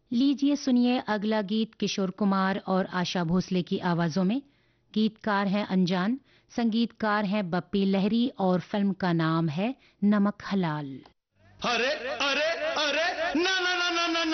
लीजिए सुनिए अगला गीत किशोर कुमार और आशा भोसले की आवाजों में। गीतकार हैं अनजान, संगीतकार हैं बप्पी लहरी और फिल्म का नाम है नमक हलाल। अरे अरे अरे ना ना ना ना ना